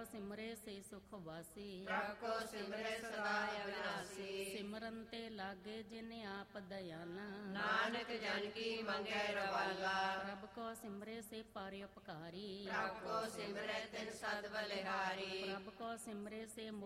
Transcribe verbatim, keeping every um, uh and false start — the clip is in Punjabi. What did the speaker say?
ਸਿਮਰੇ ਸੇ ਸੁਖ ਵਾਸੀ। ਪ੍ਰਭ ਕੋ ਸਿਮਰੇ ਸਦਾ ਅਬਿਨਾਸੀ। ਸਿਮਰਨ ਤੇ ਲਾਗੇ ਜਿਨ ਆਪ ਦਇਆਨਾ। ਨਾਨਕ ਜਨ ਕੀ ਮੰਗੈ ਰਵਾਲਾ। ਪ੍ਰਭ ਕੋ ਸਿਮਰੇ ਸੇ ਪਰ ਉਪਕਾਰੀ। ਪ੍ਰਭ ਕੋ ਸਿਮਰੈ ਤਿਨ ਸਦ ਬਲਿਹਾਰੀ। ਪ੍ਰਭ ਕੋ ਸਿਮਰੇ ਸੇ